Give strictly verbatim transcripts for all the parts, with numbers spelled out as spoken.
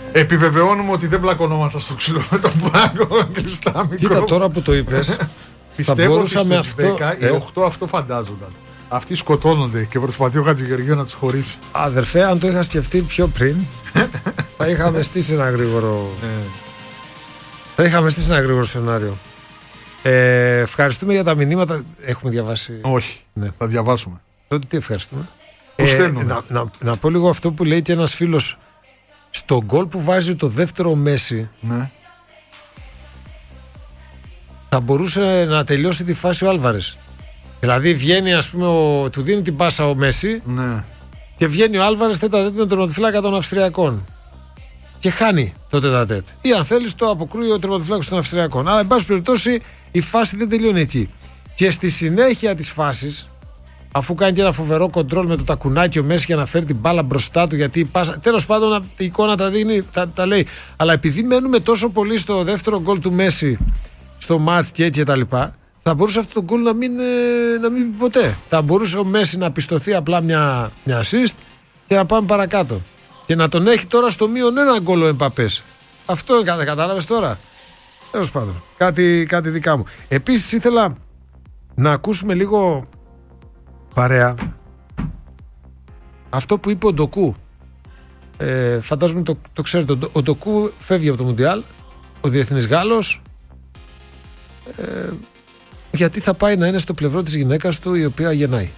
Επιβεβαιώνουμε ότι δεν πλακωνόμασταν στο ξύλο με τον πάγκο. Κλειστά μικρό. Κοίτα τώρα που το είπες. Πιστεύω ότι στους αυτό... δέκα ε? οι οκτώ αυτό φαντάζονταν. Αυτοί σκοτώνονται και προσπαθεί ο Χατζηγεωργίου να τους χωρίσει. Αδερφέ, αν το είχα σκεφτεί πιο πριν, θα είχαμε στήσει ένα γρήγορο. Ε. Θα είχαμε στήσει ένα γρήγορο σενάριο. Ε, ευχαριστούμε για τα μηνύματα. Έχουμε διαβάσει. Όχι. Ναι. Θα διαβάσουμε. Τότε τι ευχαριστούμε. Ε, να, να, να πω λίγο αυτό που λέει και ένας φίλος. Στο γκολ που βάζει το δεύτερο Μέση, ναι. θα μπορούσε να τελειώσει τη φάση ο Άλβαρες. Δηλαδή βγαίνει, ας πούμε, ο, του δίνει την πάσα ο Μέση, ναι. και βγαίνει ο Άλβαρες τέτα τέτ με τον τερματοφύλακα των Αυστριακών. Και χάνει το τέτα τέτ. Ή αν θέλεις το αποκρούει ο τερματοφύλακας των Αυστριακών. Αλλά εν πάση περιπτώσει η φάση δεν τελειώνει εκεί. Και στη συνέχεια της φάσης, αφού κάνει και ένα φοβερό κοντρόλ με το τακουνάκι ο Μέση για να φέρει την μπάλα μπροστά του, γιατί η πάσα. Τέλος πάντων η εικόνα τα δίνει, τα, τα λέει. Αλλά επειδή μένουμε τόσο πολύ στο δεύτερο γκολ του Μέση, στο μάτς και έτσι και τα λοιπά, θα μπορούσε αυτό το γκολ να μην, να μην πει ποτέ. Θα μπορούσε ο Μέση να πιστωθεί απλά μια, μια assist και να πάμε παρακάτω. Και να τον έχει τώρα στο μείον ένα γκολ ο Εμπαπές. Αυτό κατάλαβες τώρα. Τέλος πάντων. Κάτι, κάτι δικά μου. Επίσης ήθελα να ακούσουμε λίγο παρέα αυτό που είπε ο Ντοκού. Ε, φαντάζομαι το, το ξέρετε. Ο Ντοκού φεύγει από το Μουντιάλ, ο διεθνής Γάλλος, ε, γιατί θα πάει να είναι στο πλευρό της γυναίκας του η οποία γεννάει.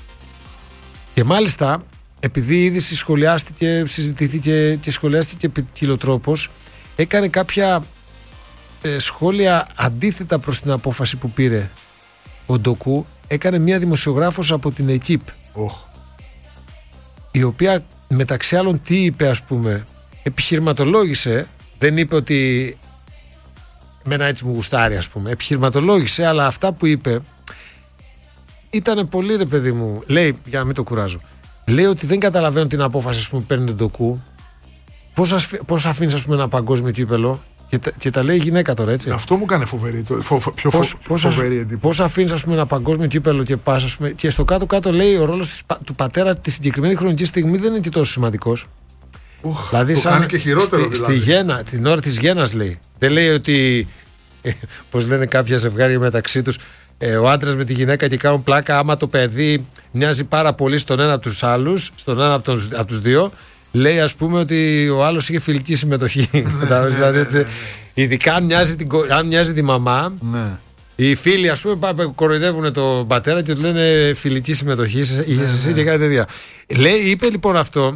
Και μάλιστα, επειδή η είδηση σχολιάστηκε, συζητήθηκε και σχολιάστηκε ποικιλοτρόπως, έκανε κάποια ε, σχόλια αντίθετα προς την απόφαση που πήρε ο Ντοκού. Έκανε μια δημοσιογράφος από την Εκίπ, oh. η οποία μεταξύ άλλων τι είπε, ας πούμε, επιχειρηματολόγησε, δεν είπε ότι εμένα έτσι μου γουστάρει, ας πούμε, επιχειρηματολόγησε, αλλά αυτά που είπε ήταν πολύ, ρε παιδί μου, λέει, για να μην το κουράζω, λέει ότι δεν καταλαβαίνω την απόφαση, ας πούμε, που παίρνει τον Ντοκού, πώς, ασφ... πώς αφήνεις, ας πούμε, ένα παγκόσμιο κύπελο. Και τα, και τα λέει η γυναίκα τώρα, έτσι. Αυτό μου έκανε φοβερή, το, φο, φο, πιο πώς, φο, φοβερή εντύπωση. Πώς αφήνεις, ας πούμε, ένα παγκόσμιο κύπελο και πας, ας πούμε, και στο κάτω-κάτω λέει ο ρόλος της, του πατέρα τη συγκεκριμένη χρονική στιγμή δεν είναι και τόσο σημαντικός. Οχ, δηλαδή, το σαν κάνει και χειρότερο, στη, δηλαδή. Στη γέννα, την ώρα της γέννας λέει. Δεν λέει ότι, πώς λένε κάποια ζευγάρια μεταξύ τους, ε, ο άντρας με τη γυναίκα και κάνουν πλάκα άμα το παιδί μοιάζει πάρα πολύ στον ένα από τους άλλους, στον ένα από τους, από τους δύο. Λέει, ας πούμε, ότι ο άλλος είχε φιλική συμμετοχή. Δηλαδή, ειδικά αν μοιάζει, την, αν μοιάζει τη μαμά, ναι. Οι φίλοι, ας πούμε, κοροϊδεύουν τον πατέρα και του λένε φιλική συμμετοχή. Είχες ναι, εσύ ναι. και κάτι τέτοια. Λέει, είπε λοιπόν αυτό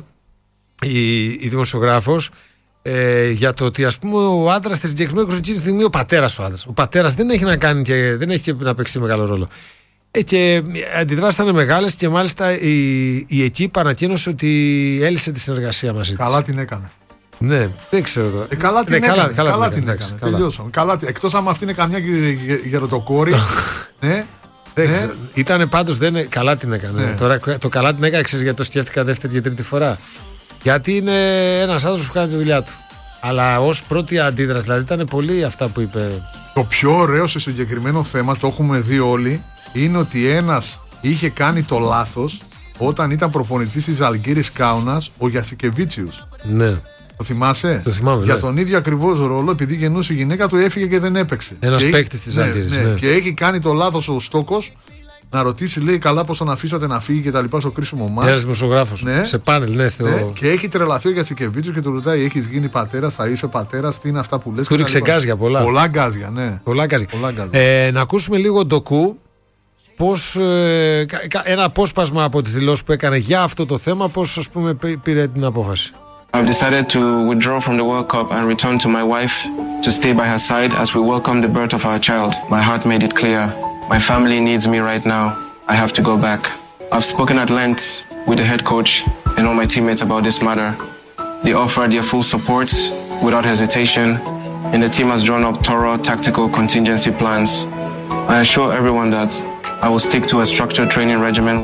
η, η δημοσιογράφος, ε, για το ότι, ας πούμε, ο άντρας στη συγκεκριμένη χρονική στιγμή, ο πατέρας ο άντρας. Ο πατέρας δεν έχει να κάνει και δεν έχει να παίξει μεγάλο ρόλο. Ε, και οι αντιδράσεις ήταν μεγάλες και μάλιστα η, η Εκίπ ανακοίνωσε ότι έλυσε τη συνεργασία μαζί της. Καλά την έκανε. Ναι, δεν ξέρω τώρα. Ε, καλά την ναι, έκανε. Καλά, καλά, καλά την έκανε. έκανε. Τελειώσαμε. Καλά, εκτός άμα αυτή είναι καμιά γεροτοκόρη. Ναι. Δεν ξέρω. Ήτανε πάντως, δεν, καλά την έκανε. Ναι. Τώρα το καλά την έκανε, ξέρεις γιατί το σκέφτηκα δεύτερη και τρίτη φορά. Γιατί είναι ένας άνθρωπος που κάνει τη δουλειά του. Αλλά ως πρώτη αντίδραση, δηλαδή ήταν πολύ αυτά που είπε. Το πιο ωραίο σε συγκεκριμένο θέμα, το έχουμε δει όλοι, είναι ότι ένας είχε κάνει το λάθος όταν ήταν προπονητής της Ζαλγκίρις Κάουνας, ο Γιασικεβίτσιους. Ναι. Το θυμάσαι? Το θυμάμαι, για ναι. τον ίδιο ακριβώς ρόλο, επειδή γεννούσε η γυναίκα του, έφυγε και δεν έπαιξε. Ένας παίκτης της Ζαλγκίρις. Ναι, ναι, ναι. Και έχει κάνει το λάθος ο Στόκος να ρωτήσει, λέει, καλά πώς τον αφήσατε να φύγει και τα λοιπά στο κρίσιμο μάτς. Ένας δημοσιογράφος. Ναι. Σε πάνελ, ναι, στο... ναι. Και έχει τρελαθεί ο Γιασικεβίτσιους και του ρωτάει, έχεις γίνει πατέρας, θα είσαι πατέρας, τι είναι αυτά που λες? Του ρίξε γκάζια πολλά. Πολλά γκάζια, ναι. Πολλά γκάζια. Πολλά γκάζια. Ε, να ακούσουμε λίγο Ντοκού. Πώς, ε, ένα απόσπασμα από τις δηλώσεις που έκανε για αυτό το θέμα, πώς, ας πούμε, πήρε την απόφαση. I've decided to withdraw from the World Cup and return to my wife to stay by her side as we welcome the birth of our child. My heart made it clear. My family needs me right now. I have to go back. I've spoken at length with the head coach and all my teammates about this matter. They offered their full support without hesitation, and the team has drawn up thorough tactical contingency plans. I assure everyone that I will stick to a structured training regimen.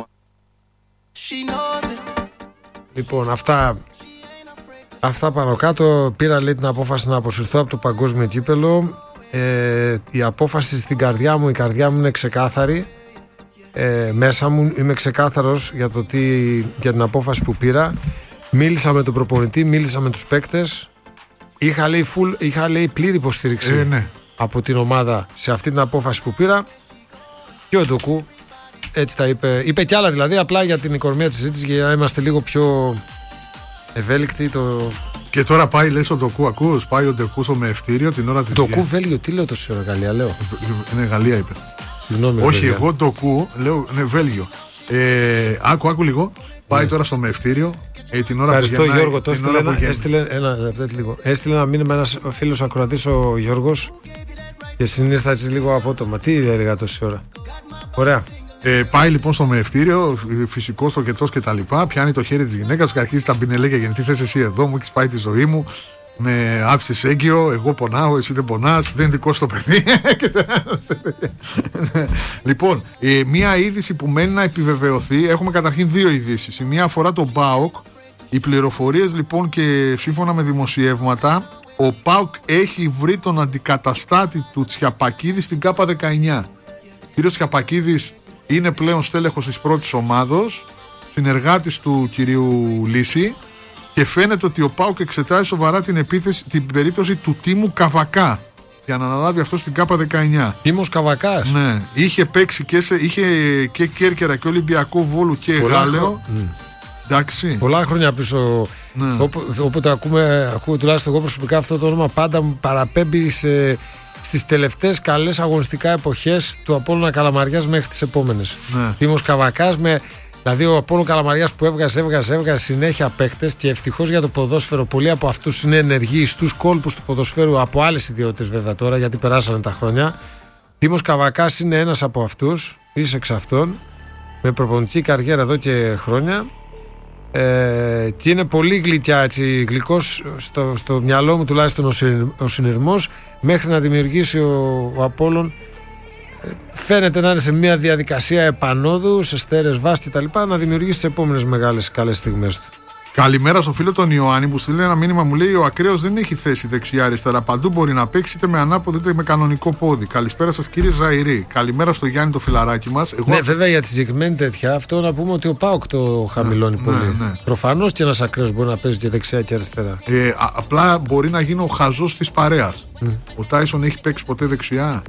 Λοιπόν, αυτά, αυτά πάνω κάτω. Πήρα, λέει, την απόφαση να αποσυρθώ από το παγκόσμιο κύπελο. Ε, η απόφαση στην καρδιά μου, η καρδιά μου είναι ξεκάθαρη. Ε, μέσα μου είμαι ξεκάθαρος για, το τι, για την απόφαση που πήρα. Μίλησα με τον προπονητή, μίλησα με τους παίκτες. είχα λέει, full, είχα λέει πλήρη υποστήριξη Ε, ναι. από την ομάδα σε αυτή την απόφαση που πήρα. Και ο Ντοκού έτσι τα είπε. Είπε κι άλλα δηλαδή, απλά για την οικονομία της συζήτησης, για να είμαστε λίγο πιο ευέλικτοι. Το... Και τώρα πάει, λες, ο Ντοκού, ακούς, πάει ο Ντοκού στο μεευτήριο την ώρα της. Ντοκού Βέλγιο, τι λέω τόση ώρα, Γαλλία, λέω. Είναι Γαλλία, είπε. Συγγνώμη. Όχι, παιδιά. εγώ Ντοκού, λέω, ναι, Βέλγιο. Ε, άκου, άκου λίγο. Πάει Ναι. τώρα στο μεευτήριο. Ε, την ώρα Ευχαριστώ, που γεννάει, Γιώργο. Το την έστειλε ώρα που ένα, γεννάει. έστειλε, ένα, λεπτό, λίγο. έστειλε ένα μήνυμα ένας φίλος ακροατής, ο Γιώργος, και συνήρθα έτσι λίγο απότομα. Τι έλεγα τόση ώρα. Ωραία. Ε, πάει λοιπόν στο μεευτήριο, φυσικό τοκετό και τα λοιπά. Πιάνει το χέρι τη γυναίκα και αρχίζει τα μπινελέκια. Γιατί τι θες εσύ εδώ, μου έχει φάει τη ζωή μου. Με άφησε έγκυο, εγώ πονάω, εσύ δεν πονάς, δεν είναι δικό σου το παιδί. Λοιπόν, ε, μία είδηση που μένει να επιβεβαιωθεί. Έχουμε καταρχήν δύο ειδήσεις. Η μία αφορά τον ΠΑΟΚ. Οι πληροφορίες λοιπόν και σύμφωνα με δημοσιεύματα, ο ΠΑΟΚ έχει βρει τον αντικαταστάτη του Τσιαπακίδη στην ΚΑΠΑ δεκαεννιά. Ο κύριος Τσιαπακίδης είναι πλέον στέλεχος της πρώτης ομάδος, συνεργάτης του κυρίου Λύση, και φαίνεται ότι ο ΠΑΟΚ εξετάζει σοβαρά την, επίθεση, την περίπτωση του Τίμου Καβακά για να αναλάβει αυτό στην ΚΑΠΑ δεκαεννιά. Τίμος Καβακάς. Ναι, είχε παίξει και, σε, είχε και Κέρκυρα και Ολυμπιακό Βόλου και Πολλά Γάλεο. χρο- Μμ. Εντάξει. Πολλά χρόνια πίσω. Ναι. Όπου, όποτε ακούμε, ακούω τουλάχιστον εγώ προσωπικά αυτό το όνομα, πάντα μου παραπέμπει σε, στις τελευταίες καλές αγωνιστικά εποχές του Απόλλωνα Καλαμαριάς μέχρι τις επόμενες. Ναι. Τίμος Καβακάς, με, δηλαδή ο Απόλλωνα Καλαμαριάς που έβγαζε, έβγαζε, έβγαζε συνέχεια παίκτες, και ευτυχώς για το ποδόσφαιρο πολλοί από αυτούς είναι ενεργοί στους κόλπους του ποδοσφαίρου, από άλλες ιδιότητες βέβαια τώρα, γιατί περάσανε τα χρόνια. Τίμος Καβακάς είναι ένας από αυτούς, είσαι εξ αυτών, με προπονητική καριέρα εδώ και χρόνια. Ε, και είναι πολύ γλυκιά, έτσι, γλυκός στο, στο μυαλό μου τουλάχιστον ο, συνειρ, ο συνειρμός, μέχρι να δημιουργήσει ο, ο Απόλλων. Ε, φαίνεται να είναι σε μια διαδικασία επανόδου, σε στέρεες βάσεις και τα λοιπά, να δημιουργήσει τις επόμενες μεγάλες καλές στιγμές του. Καλημέρα στο φίλο τον Ιωάννη που στείλει ένα μήνυμα, μου λέει: ο ακραίος δεν έχει θέση δεξιά-αριστερά. Παντού μπορεί να παίξει είτε με ανάποδο είτε με κανονικό πόδι. Καλησπέρα σας κύριε Ζαϊρή. Καλημέρα στο Γιάννη το φιλαράκι μας. Εγώ... Ναι, βέβαια για τη συγκεκριμένη τέτοια, αυτό να πούμε ότι ο ΠΑΟΚ το χαμηλώνει ναι, πολύ. ναι. Προφανώς και ένας ακραίος μπορεί να παίζει και δεξιά και αριστερά. Ε, α, απλά μπορεί να γίνει ο χαζός της παρέας. Mm. Ο Τάισον έχει παίξει ποτέ δεξιά?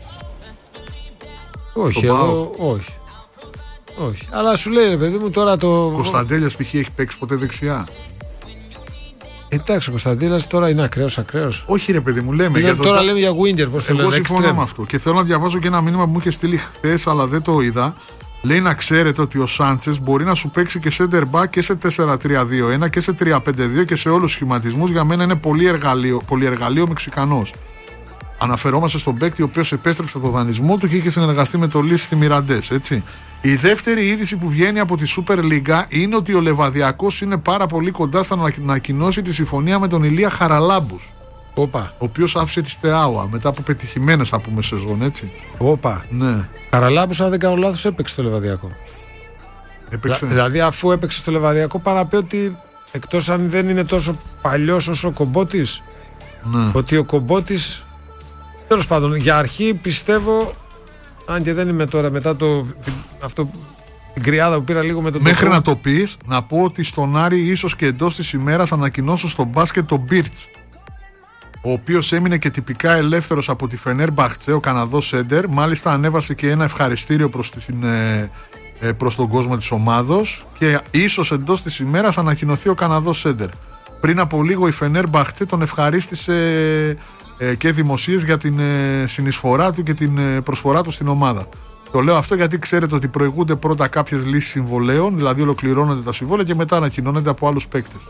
Όχι, Το εγώ, όχι. Όχι. Αλλά σου λέει, ρε παιδί μου, τώρα το. Κωνσταντέλιας π.χ. έχει παίξει ποτέ δεξιά? Εντάξει, ο Κωνσταντίνας τώρα είναι ακραίος, ακραίος. Όχι, ρε παιδί μου, λέμε. Είναι, για το τώρα τα- λέμε για Winger, πώς το Εγώ λένε. συμφωνώ extreme. με αυτό. Και θέλω να διαβάσω και ένα μήνυμα που μου είχε στείλει χθες, αλλά δεν το είδα. Λέει να ξέρετε ότι ο Σάντσες μπορεί να σου παίξει και center back και σε τέσσερα τρία δύο ένα και σε τρία πέντε δύο και σε όλους τους σχηματισμούς. Για μένα είναι πολύ εργαλείο, πολύ εργαλείο Μεξικανός. Αναφερόμαστε στον παίκτη ο οποίος επέστρεψε το δανεισμό του και είχε συνεργαστεί με το Λύση στη Μιραντές, έτσι. Η δεύτερη είδηση που βγαίνει από τη Super League είναι ότι ο Λεβαδιακός είναι πάρα πολύ κοντά στο να ανακοινώσει τη συμφωνία με τον Ηλία Χαραλάμπους, Όπα, ο οποίος άφησε τη Στεάουα μετά από πετυχημένες, θα πούμε, σεζόν, έτσι. όπα. Ναι, Καραλάμπους, αν δεν κάνω λάθος, έπαιξε στο Λεβαδιακό. έπαιξε. Δηλα- Δηλαδή, αφού έπαιξε στο Λεβαδιακό, παρά πει ότι εκτός αν δεν είναι τόσο παλιός όσο ο Κομπότης, Ναι. ότι ο Κομπότης, τέλος πάντων, για αρχή πιστεύω, αν και δεν είμαι τώρα μετά το, αυτό, την κρυάδα που πήρα λίγο με τον Μέχρι Τοκό. να το πεις, να πω ότι στον Άρη ίσως και εντός της ημέρας ανακοινώσω στο μπάσκετ τον Μπίρτς, ο οποίος έμεινε και τυπικά ελεύθερος από τη Φενέρμπαχτσε, ο Καναδός σέντερ. Μάλιστα ανέβασε και ένα ευχαριστήριο προς, την, ε, ε, προς τον κόσμο της ομάδος και ίσως εντός της ημέρας ανακοινωθεί ο Καναδός σέντερ. Πριν από λίγο η Φενέρμπαχτσε τον ευχαρίστησε ε, και δημοσίως για την ε, συνεισφορά του και την ε, προσφορά του στην ομάδα. Το λέω αυτό γιατί ξέρετε ότι προηγούνται πρώτα κάποιες λύσεις συμβολέων, δηλαδή ολοκληρώνονται τα συμβόλαια και μετά ανακοινώνονται από άλλους παίκτες.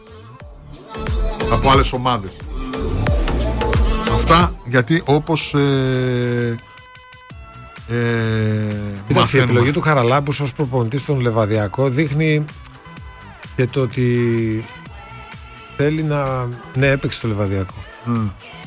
Από άλλες ομάδες. Αυτά γιατί όπως ε, ε, Κοίταξε, η μαθαίνουμε. επιλογή του Χαραλάμπους ως προπονητή στον Λεβαδιακό δείχνει και το ότι θέλει να. Ναι, έπαιξε στο Λεβαδιακό. Mm.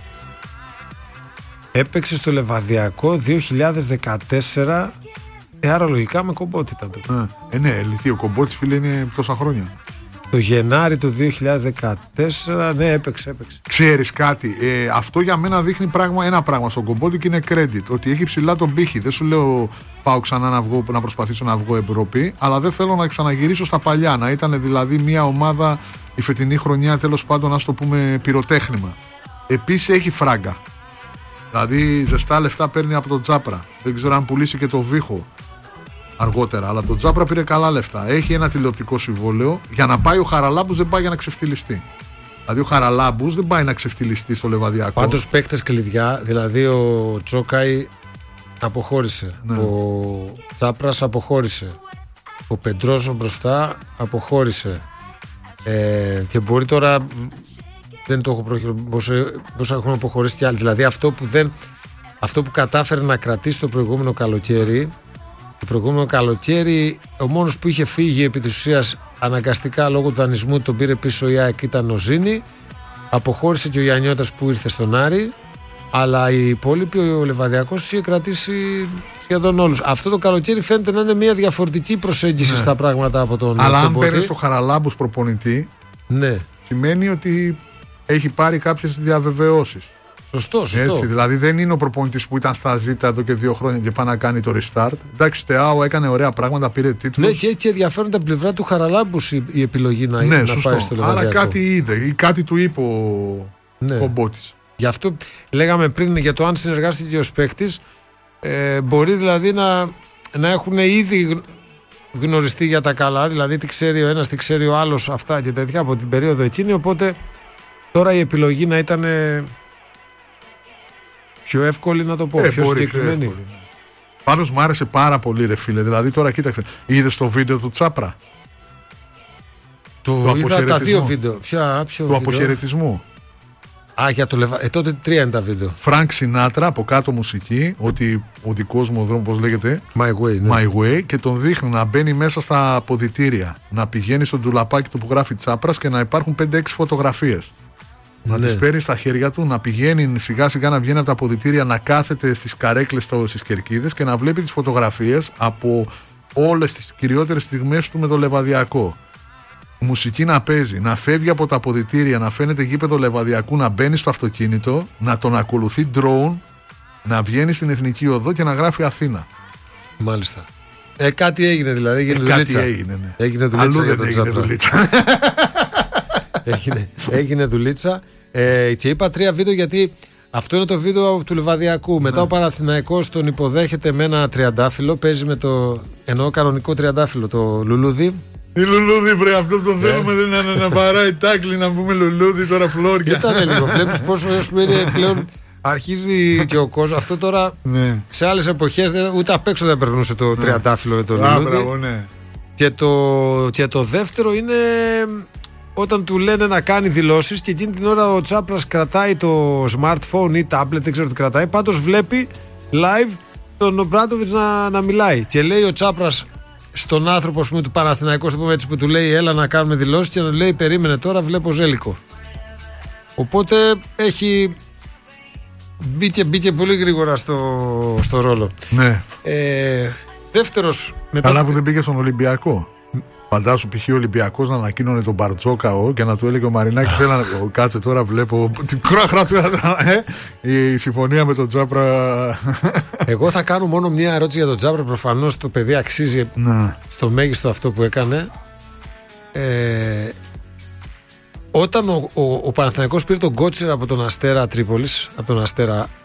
Έπαιξε στο Λεβαδιακό δύο χιλιάδες δεκατέσσερα. Ε, άρα λογικά με Κομπότη ήταν το. Ε, ε, ναι, λυθεί ο Κομπότης, φίλε, είναι τόσα χρόνια. Το Γενάρη του δύο χιλιάδες δεκατέσσερα, ναι, έπαιξε, έπαιξε. Ξέρεις κάτι, ε, αυτό για μένα δείχνει πράγμα, ένα πράγμα στον Κομπότη και είναι credit. Ότι έχει ψηλά τον πύχη. Δεν σου λέω πάω ξανά να, βγω, να προσπαθήσω να βγω Ευρώπη, αλλά δεν θέλω να ξαναγυρίσω στα παλιά. Να ήταν δηλαδή μια ομάδα η φετινή χρονιά, τέλος πάντων, ας το πούμε, πυροτέχνημα. Επίσης έχει φράγκα. Δηλαδή ζεστά λεφτά παίρνει από τον Τζάπρα. Δεν ξέρω αν πουλήσει και το Βίχο αργότερα, αλλά το Τζάπρα πήρε καλά λεφτά. Έχει ένα τηλεοπτικό συμβόλαιο. Για να πάει ο Χαραλάμπους δεν πάει για να ξεφτυλιστεί. Δηλαδή ο Χαραλάμπους δεν πάει να ξεφτυλιστεί στο Λεβαδιακό. Πάντως παίκτες κλειδιά, δηλαδή ο Τσόκαη αποχώρησε. Ναι. Ο Τσάπρας αποχώρησε. Ο Πεντρόζο μπροστά αποχώρησε. Ε, και μπορεί τώρα. Δεν το έχω προχωρήσει. Πώς έχουν αποχωρήσει κι άλλοι. Δηλαδή αυτό που, δεν, αυτό που κατάφερε να κρατήσει το προηγούμενο καλοκαίρι. Το προηγούμενο καλοκαίρι ο μόνος που είχε φύγει επί της ουσίας αναγκαστικά λόγω του δανεισμού, τον πήρε πίσω η ΑΕΚ, ήταν ο Ζήνη. Αποχώρησε και ο Γιαννιώτας που ήρθε στον Άρη. Αλλά οι υπόλοιποι, ο Λεβαδιακός είχε κρατήσει σχεδόν όλους. Αυτό το καλοκαίρι φαίνεται να είναι μια διαφορετική προσέγγιση ναι. στα πράγματα από τον. Αλλά αν παίρνει το Χαραλάμπους προπονητή, ναι. σημαίνει ότι έχει πάρει κάποιες διαβεβαιώσεις. Σωστό, σωστό. Έτσι, δηλαδή δεν είναι ο προπονητής που ήταν στα ζήτα εδώ και δύο χρόνια και πάει να κάνει το restart. Εντάξει, Τεάο έκανε ωραία πράγματα, πήρε τίτλους. Ναι, και έτσι ενδιαφέρον τα πλευρά του Χαραλάμπους η, η επιλογή να, ναι, να σωστό. πάει στο Λεβαδιακό. Αλλά κάτι είδε ή κάτι του είπε ο, ναι. ο Μπότης. Γι' αυτό λέγαμε πριν για το αν συνεργάστηκε ως παίκτης, ε, μπορεί δηλαδή να, να έχουν ήδη γνωριστεί για τα καλά, δηλαδή τι ξέρει ο ένας, τι ξέρει ο άλλος, αυτά και τέτοια από την περίοδο εκείνη. Οπότε τώρα η επιλογή να ήταν πιο εύκολη, να το πω, ε, πιο μπορεί, συγκεκριμένη. Πιο εύκολη, ναι. Πάντως μου άρεσε πάρα πολύ, ρε φίλε. Δηλαδή τώρα κοίταξε, είδες το βίντεο του Τσάπρα? Το, το είδα τα δύο βίντεο. Ποια, ποιο του βίντεο? αποχαιρετισμού. Α, για το Λεβα... Ε, τότε τρία είναι τα βίντεο. Φρανκ Σινάτρα, από κάτω μουσική, ότι ο δικός μου δρόμος, πώς λέγεται, My Way, ναι. My Way, και τον δείχνει να μπαίνει μέσα στα αποδυτήρια, να πηγαίνει στο ντουλαπάκι του που γράφει Τσάπρας και να υπάρχουν πέντε έξι φωτογραφίες. Να ναι. τις παίρνει στα χέρια του, να πηγαίνει σιγά σιγά να βγαίνει από τα αποδυτήρια, να κάθεται στις καρέκλες, στις κερκίδες και να βλέπει τις φωτογραφίες από όλες τις κυριότερες στιγμές του με το Λεβαδιακό. Μουσική να παίζει, να φεύγει από τα αποδυτήρια, να φαίνεται γήπεδο Λεβαδιακού, να μπαίνει στο αυτοκίνητο, να τον ακολουθεί drone, να βγαίνει στην Εθνική Οδό και να γράφει Αθήνα. Μάλιστα. Ε, κάτι έγινε δηλαδή. Έγινε ε, κάτι δουλίτσα. έγινε, ναι. Έγινε δουλίτσα για τον Τσάπρα. έγινε, έγινε δουλίτσα. Ε, και είπα τρία βίντεο γιατί αυτό είναι το βίντεο του Λεβαδιακού. Μετά ναι. ο Παναθηναϊκός τον υποδέχεται με ένα τριαντάφυλλο. Παίζει με το εννοώ κανονικό τριαντάφυλλο, το λουλούδι. Η λουλούδι, βρε, αυτό το θέλουμε. Δεν είναι να παράει τάκλι, να πούμε λουλούδι, τώρα φλόρια. Ήταν λίγο. Βλέπει πόσο είναι πλέον. Αρχίζει και ο κόσμος. Αυτό τώρα ναι. σε άλλες εποχές ούτε απ' έξω δεν περνούσε το ναι. τριαντάφυλλο με το λουλούδι. Μπράβο, ναι. Και το, και το δεύτερο είναι όταν του λένε να κάνει δηλώσεις και εκείνη την ώρα ο Τσάπρας κρατάει το smartphone ή tablet, δεν ξέρω τι κρατάει. Πάντως βλέπει live τον Ομπράντοβιτς να, να μιλάει. Και λέει ο Τσάπρας στον άνθρωπο πούμε, του Παναθηναϊκού, πούμε έτσι, που του λέει έλα να κάνουμε δηλώσεις, και να λέει περίμενε τώρα, βλέπω Ζέλικο. Οπότε έχει μπήκε, μπήκε πολύ γρήγορα στο, στο ρόλο. Ναι. Ε, δεύτερος μετά... Καλά που δεν πήγε στον Ολυμπιακό. Φαντάσου π.χ. ο Ολυμπιακός να ανακοίνωνε τον Μπαρτζόκαο και να του έλεγε ο Μαρινάκη θέλει να... Κάτσε τώρα βλέπω η συμφωνία με τον Τσάπρα. Εγώ θα κάνω μόνο μια ερώτηση για τον Τσάπρα. Προφανώς το παιδί αξίζει να. στο μέγιστο αυτό που έκανε. ε, Όταν ο, ο, ο Παναθηναϊκός πήρε τον Κότσιρα από τον Αστέρα Τρίπολης, από τον Αστέρα